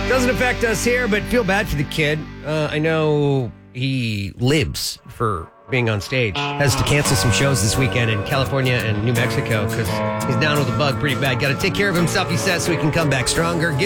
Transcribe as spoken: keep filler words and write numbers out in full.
Doesn't affect us here, but feel bad for the kid. Uh, I know he lives for being on stage. Has to cancel some shows this weekend in California and New Mexico because he's down with the bug pretty bad. Got to take care of himself, he says, so he can come back stronger.